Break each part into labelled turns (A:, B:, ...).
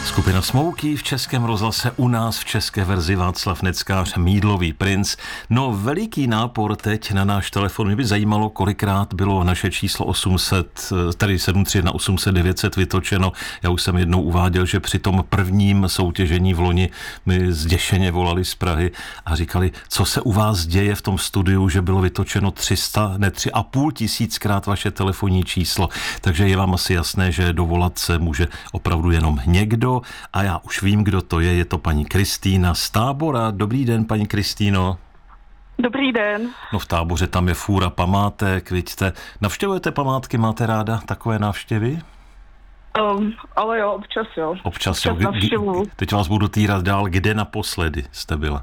A: Skupina Smouky v Českém rozhlase, u nás v české verzi Václav Neckář, Mýdlový princ. No, veliký nápor teď na náš telefon. Mě by zajímalo, kolikrát bylo naše číslo 800, tedy 731 800 900 vytočeno. Já už jsem jednou uváděl, že při tom prvním soutěžení v loni mi zděšeně volali z Prahy a říkali, co se u vás děje v tom studiu, že bylo vytočeno 3,5 tisíckrát vaše telefonní číslo. Takže je vám asi jasné, že dovolat se může opravdu jenom někdo. A já už vím, kdo to je to paní Kristýna z Tábora. Dobrý den, paní Kristýno.
B: Dobrý den.
A: No, v Táboře tam je fůra památek, vidíte. Navštěvujete památky, máte ráda takové návštěvy?
B: Ale jo, občas jo.
A: Občas jo.
B: Navštěvuju.
A: Teď vás budu týrat dál. Kde naposledy jste byla?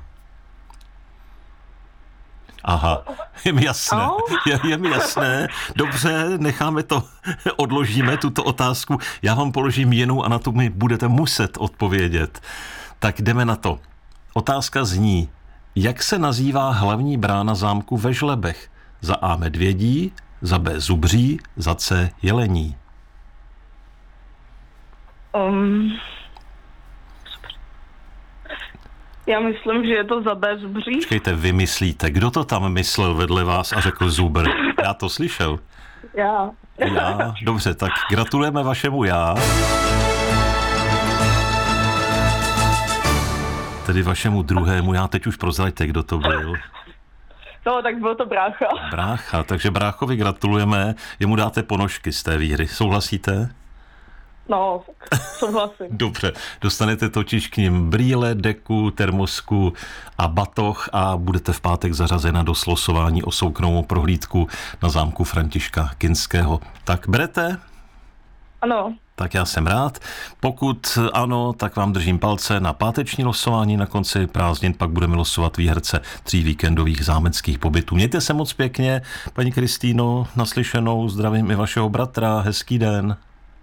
A: Aha, je mi jasné. Je mi jasné. Dobře, necháme to, odložíme tuto otázku. Já vám položím jinou a na to mi budete muset odpovědět. Tak jdeme na to. Otázka zní, jak se nazývá hlavní brána zámku ve Žlebech? Za A medvědí, za B zubří, za C jelení.
B: Já myslím, že je to za B zubří.
A: Počkejte, vy myslíte, kdo to tam myslel vedle vás a řekl zubr? Já to slyšel.
B: Já.
A: Dobře, tak gratulujeme vašemu já. Tedy vašemu druhému, já teď už prozraďte, kdo to byl.
B: No, tak byl to brácha.
A: Brácha, takže bráchovi gratulujeme, jemu dáte ponožky z té výhry. Souhlasíte?
B: No, souhlasím.
A: Dobře, dostanete totiž k nim brýle, deku, termosku a batoh a budete v pátek zařazena do slosování o soukromou prohlídku na zámku Františka Kinského. Tak berete?
B: Ano.
A: Tak já jsem rád. Pokud ano, tak vám držím palce na páteční losování. Na konci prázdnin pak budeme losovat výherce 3 víkendových zámeckých pobytů. Mějte se moc pěkně, paní Kristýno, naslyšenou. Zdravím i vašeho bratra. Hezký den.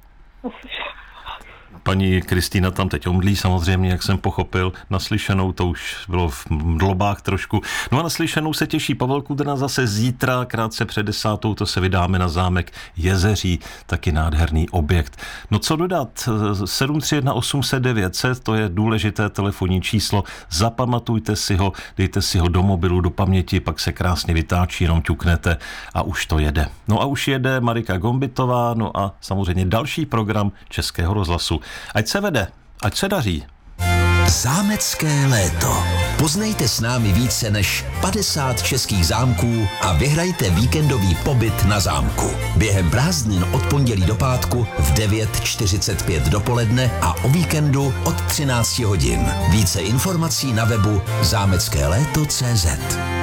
A: Paní Kristýna tam teď omdlí samozřejmě, jak jsem pochopil. Naslyšenou, to už bylo v dlobách trošku. No a naslyšenou se těší Pavel Kudrna zase zítra, krátce před 10. to se vydáme na zámek Jezeří, taky nádherný objekt. No co dodat? 731 800 900, to je důležité telefonní číslo. Zapamatujte si ho, dejte si ho do mobilu, do paměti, pak se krásně vytáčí, jenom ťuknete a už to jede. No a už jede Marika Gombitová, no a samozřejmě další program Českého rozhlasu. Ať se vede, ať se daří.
C: Zámecké léto. Poznejte s námi více než 50 českých zámků a vyhrajte víkendový pobyt na zámku. Během prázdnin od pondělí do pátku v 9:45 dopoledne a o víkendu od 13 hodin. Více informací na webu zámeckéléto.cz.